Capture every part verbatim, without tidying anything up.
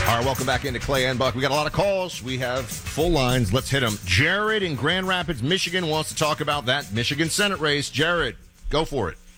All right, welcome back into Clay and Buck. We got a lot of calls. We have full lines. Let's hit them. Jared in Grand Rapids, Michigan wants to talk about that Michigan Senate race. Jared, go for it.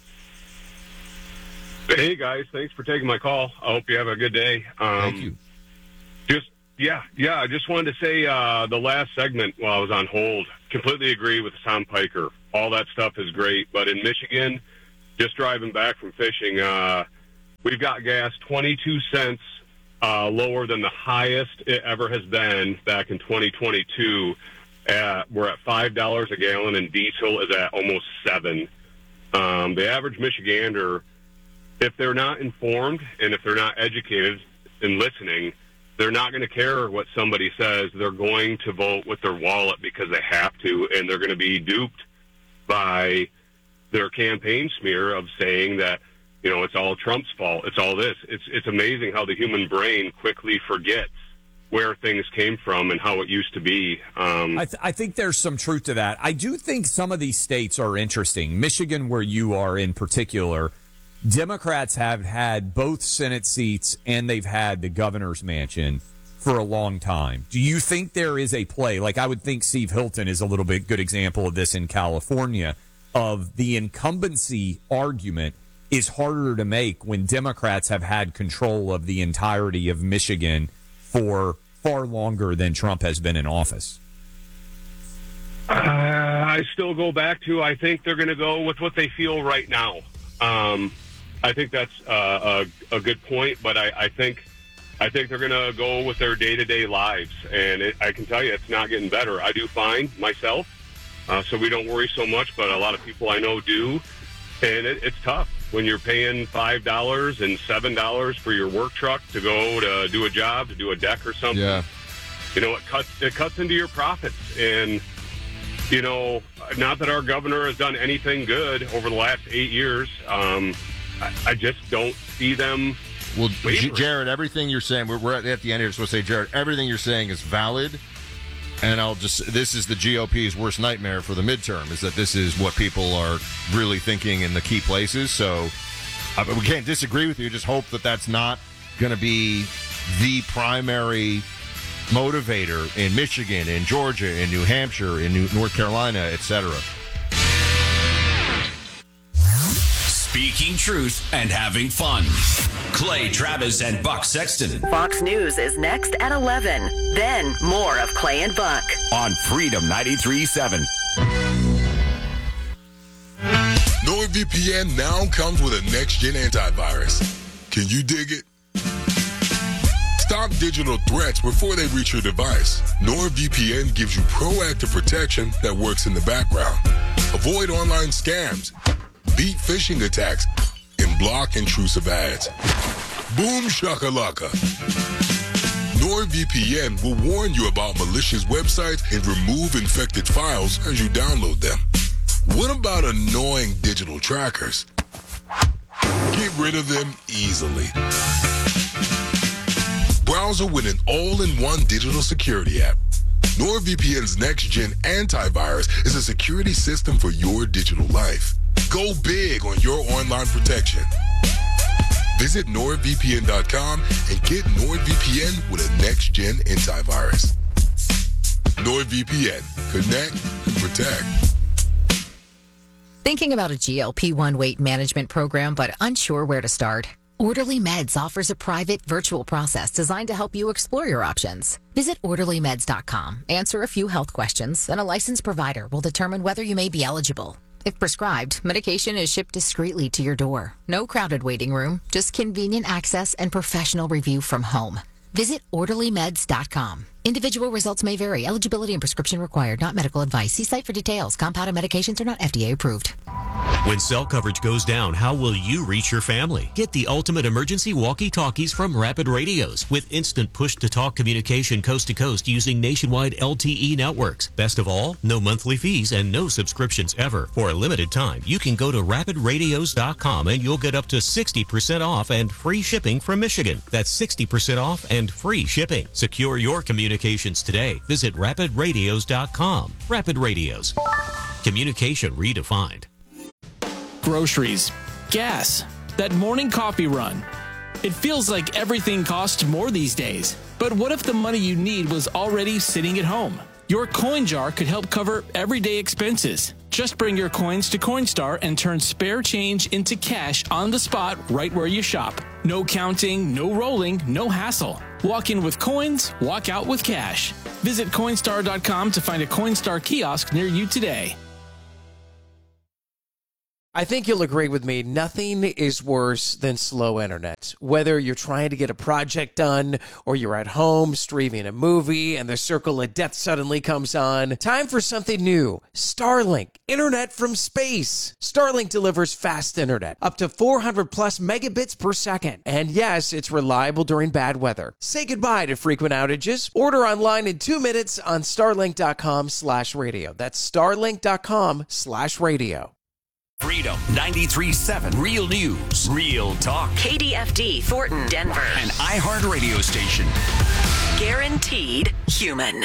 Hey, guys. Thanks for taking my call. I hope you have a good day. Um, Thank you. Just, yeah, yeah. I just wanted to say uh, the last segment while I was on hold, completely agree with Tom Piker. All that stuff is great. But in Michigan, just driving back from fishing, uh, we've got gas twenty-two cents uh, lower than the highest it ever has been back in twenty twenty-two. Uh, we're at five dollars a gallon, and diesel is at almost seven dollars. Um, the average Michigander, if they're not informed and if they're not educated and listening, they're not going to care what somebody says. They're going to vote with their wallet because they have to, and they're going to be duped by their campaign smear of saying that, you know, it's all Trump's fault. It's all this. It's it's amazing how the human brain quickly forgets where things came from and how it used to be. Um, I, th- I think there's some truth to that. I do think some of these states are interesting. Michigan, where you are in particular, Democrats have had both Senate seats and they've had the governor's mansion for a long time. Do you think there is a play? Like, I would think Steve Hilton is a little bit good example of this in California, of the incumbency argument is harder to make when Democrats have had control of the entirety of Michigan for far longer than Trump has been in office. Uh, I still go back to, I think they're going to go with what they feel right now. Um, I think that's uh, a, a good point, but I, I think I think they're going to go with their day-to-day lives, and it, I can tell you it's not getting better. I do fine myself, uh, so we don't worry so much, but a lot of people I know do, and it, it's tough when you're paying five dollars and seven dollars for your work truck to go to do a job, to do a deck or something. Yeah. You know, it cuts it cuts into your profits, and you know, not that our governor has done anything good over the last eight years. Um, I, I just don't see them. Well, J- Jared, everything you're saying, we're, we're at the end here, so we'll say, Jared, everything you're saying is valid. And I'll just, this is the G O P's worst nightmare for the midterm, is that this is what people are really thinking in the key places. So uh, we can't disagree with you. Just hope that that's not going to be the primary motivator in Michigan, in Georgia, in New Hampshire, in New, North Carolina, et cetera. Speaking truth and having fun. Clay Travis and Buck Sexton. Fox News is next at eleven. Then more of Clay and Buck on Freedom ninety-three point seven. NordVPN now comes with a next-gen antivirus. Can you dig it? Stop digital threats before they reach your device. NordVPN gives you proactive protection that works in the background. Avoid online scams, beat phishing attacks, and block intrusive ads. Boom shakalaka. NordVPN will warn you about malicious websites and remove infected files as you download them. What about annoying digital trackers? Get rid of them easily. Browser with an all-in-one digital security app. NordVPN's next-gen antivirus is a security system for your digital life. Go big on your online protection. Visit NordVPN dot com and get NordVPN with a next-gen antivirus. NordVPN. Connect and protect. Thinking about a G L P one weight management program but unsure where to start? Orderly Meds offers a private virtual process designed to help you explore your options. Visit orderly meds dot com, answer a few health questions, and a licensed provider will determine whether you may be eligible. If prescribed, medication is shipped discreetly to your door. No crowded waiting room, just convenient access and professional review from home. Visit orderly meds dot com. Individual results may vary. Eligibility and prescription required. Not medical advice. See site for details. Compounded medications are not F D A approved. When cell coverage goes down, how will you reach your family? Get the ultimate emergency walkie-talkies from Rapid Radios with instant push-to-talk communication coast to coast using nationwide L T E networks. Best of all, no monthly fees and no subscriptions ever. For a limited time, you can go to rapid radios dot com and you'll get up to sixty percent off and free shipping from Michigan. That's sixty percent off and free shipping. Secure your communications today. Visit rapid radios dot com. Rapid Radios. Communication redefined. Groceries, gas, that morning coffee run. It feels like everything costs more these days. But what if the money you need was already sitting at home? Your coin jar could help cover everyday expenses. Just bring your coins to Coinstar and turn spare change into cash on the spot right where you shop. No counting, no rolling, no hassle. Walk in with coins, walk out with cash. Visit Coinstar dot com to find a Coinstar kiosk near you today. I think you'll agree with me, nothing is worse than slow internet. Whether you're trying to get a project done or you're at home streaming a movie and the circle of death suddenly comes on, time for something new. Starlink, internet from space. Starlink delivers fast internet, up to four hundred plus megabits per second. And yes, it's reliable during bad weather. Say goodbye to frequent outages. Order online in two minutes on starlink dot com slash radio. That's starlink dot com slash radio. Freedom ninety-three point seven Real News, Real Talk. K D F D Thornton, Denver. An iHeart radio station. Guaranteed human.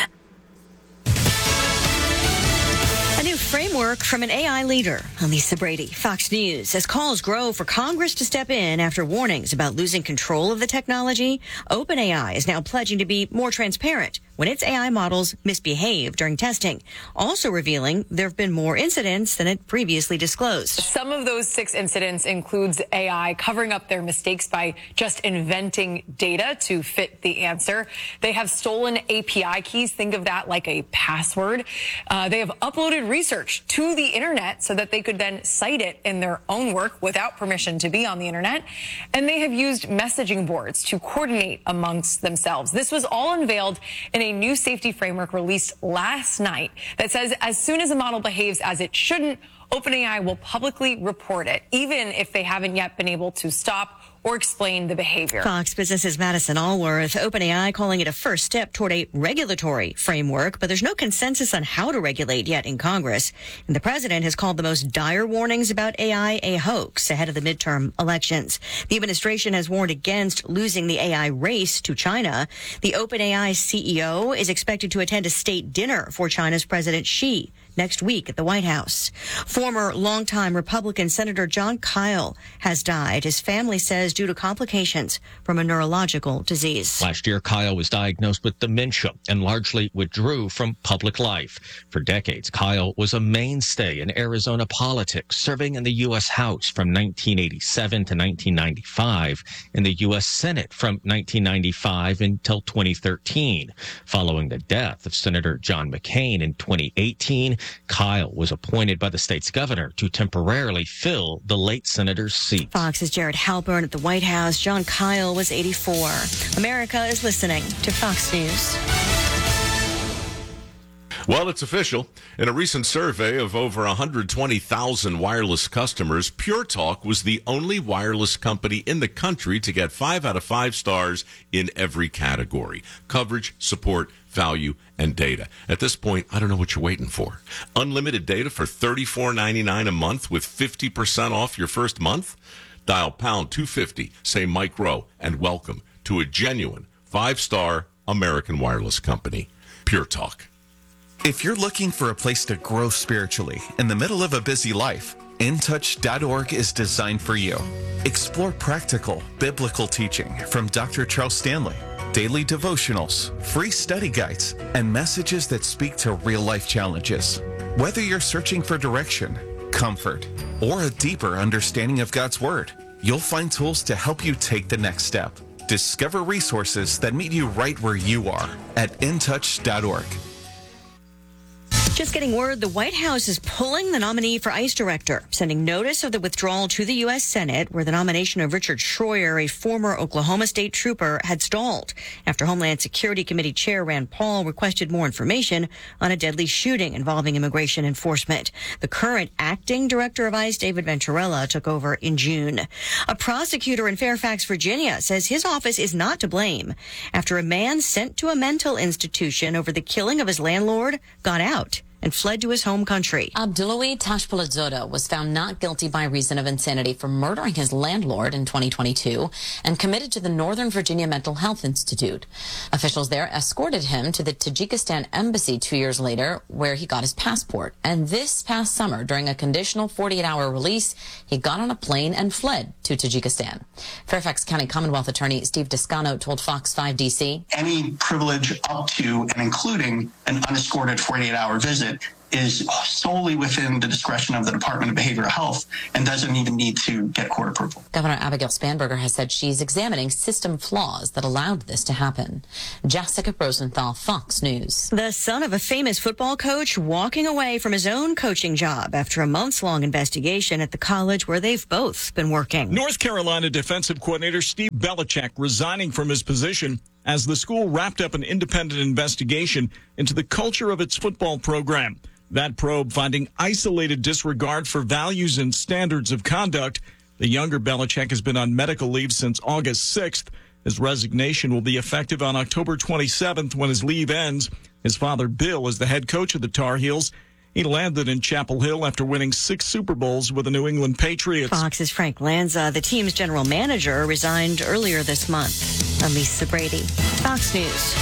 A new framework from an A I leader. Lisa Brady, Fox News. As calls grow for Congress to step in after warnings about losing control of the technology, OpenAI is now pledging to be more transparent when its A I models misbehave during testing, also revealing there have been more incidents than it previously disclosed. Some of those six incidents includes A I covering up their mistakes by just inventing data to fit the answer. They have stolen A P I keys. Think of that like a password. Uh, they have uploaded research to the internet so that they could then cite it in their own work without permission to be on the internet. And they have used messaging boards to coordinate amongst themselves. This was all unveiled in a new safety framework released last night that says as soon as a model behaves as it shouldn't, OpenAI will publicly report it, even if they haven't yet been able to stop or explain the behavior. Fox Business's Madison Allworth, OpenAI calling it a first step toward a regulatory framework, but there's no consensus on how to regulate yet in Congress. And the president has called the most dire warnings about A I a hoax ahead of the midterm elections. The administration has warned against losing the A I race to China. The OpenAI C E O is expected to attend a state dinner for China's President Xi next week at the White House. Former longtime Republican Senator John Kyle has died. His family says due to complications from a neurological disease. Last year, Kyle was diagnosed with dementia and largely withdrew from public life. For decades, Kyle was a mainstay in Arizona politics, serving in the U S House from nineteen eighty-seven to nineteen ninety-five, in the U S Senate from nineteen ninety-five until twenty thirteen. Following the death of Senator John McCain in twenty eighteen, Kyle was appointed by the state's governor to temporarily fill the late senator's seat. Fox's Jared Halpern at the White House. John Kyle was eighty-four. America is listening to Fox News. Well, it's official. In a recent survey of over one hundred twenty thousand wireless customers, Pure Talk was the only wireless company in the country to get five out of five stars in every category: coverage, support, value, and data. At this point, I don't know what you're waiting for. Unlimited data for thirty-four ninety-nine a month with fifty percent off your first month? Dial pound two fifty, say Mike Rowe, and welcome to a genuine five-star American wireless company, Pure Talk. If you're looking for a place to grow spiritually in the middle of a busy life, in touch dot org is designed for you. Explore practical, biblical teaching from Doctor Charles Stanley, daily devotionals, free study guides, and messages that speak to real-life challenges. Whether you're searching for direction, comfort, or a deeper understanding of God's Word, you'll find tools to help you take the next step. Discover resources that meet you right where you are at in touch dot org. Just getting word the White House is pulling the nominee for ICE director, sending notice of the withdrawal to the U S Senate, where the nomination of Richard Schroyer, a former Oklahoma State trooper, had stalled after Homeland Security Committee Chair Rand Paul requested more information on a deadly shooting involving immigration enforcement. The current acting director of ICE, David Venturella, took over in June. A prosecutor in Fairfax, Virginia, says his office is not to blame after a man sent to a mental institution over the killing of his landlord got out and fled to his home country. Abdullahi Tashpolatzoda was found not guilty by reason of insanity for murdering his landlord in twenty twenty-two and committed to the Northern Virginia Mental Health Institute. Officials there escorted him to the Tajikistan embassy two years later, where he got his passport. And this past summer, during a conditional forty-eight hour release, he got on a plane and fled to Tajikistan. Fairfax County Commonwealth Attorney Steve Descano told Fox five D C, any privilege up to and including an unescorted forty-eight hour visit is solely within the discretion of the Department of Behavioral Health and doesn't even need to get court approval. Governor Abigail Spanberger has said she's examining system flaws that allowed this to happen. Jessica Rosenthal, Fox News. The son of a famous football coach walking away from his own coaching job after a months-long investigation at the college where they've both been working. North Carolina defensive coordinator Steve Belichick resigning from his position as the school wrapped up an independent investigation into the culture of its football program. That probe finding isolated disregard for values and standards of conduct. The younger Belichick has been on medical leave since August sixth. His resignation will be effective on October twenty-seventh when his leave ends. His father, Bill, is the head coach of the Tar Heels. He landed in Chapel Hill after winning six Super Bowls with the New England Patriots. Fox's Frank Lanza, the team's general manager, resigned earlier this month. I'm Lisa Brady, Fox News.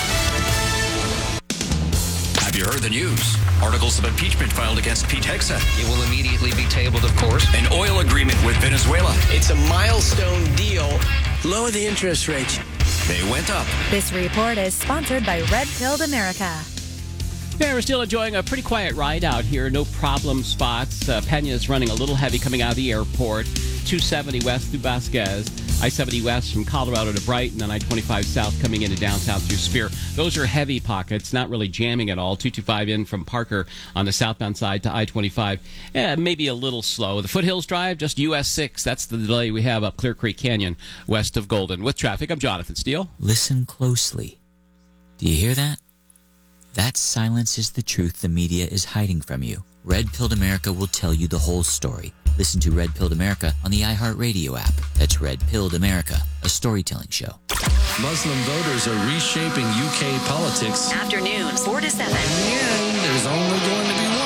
Have you heard the news? Articles of impeachment filed against Pete Hegseth. It will immediately be tabled, of course. An oil agreement with Venezuela. It's a milestone deal. Lower the interest rates. They went up. This report is sponsored by Red Pilled America. Yeah, we're still enjoying a pretty quiet ride out here. No problem spots. Uh, Pena's running a little heavy coming out of the airport. two seventy west through Vasquez. I seventy west from Colorado to Brighton, and I twenty-five south coming into downtown through Spear. Those are heavy pockets, not really jamming at all. two twenty-five in from Parker on the southbound side to I twenty-five. Yeah, maybe a little slow. The Foothills Drive, just U S six. That's the delay we have up Clear Creek Canyon west of Golden. With traffic, I'm Jonathan Steele. Listen closely. Do you hear that? That silence is the truth the media is hiding from you. Red Pilled America will tell you the whole story. Listen to Red Pilled America on the iHeartRadio app. That's Red Pilled America, a storytelling show. Muslim voters are reshaping U K politics. Afternoons, four to seven. In the end, there's only